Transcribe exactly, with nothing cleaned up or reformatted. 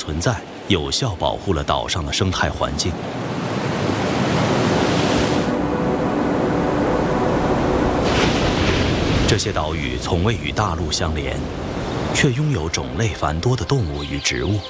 存在有效保护了岛上的生态环境。这些岛屿从未与大陆相连，却拥有种类繁多的动物与植物。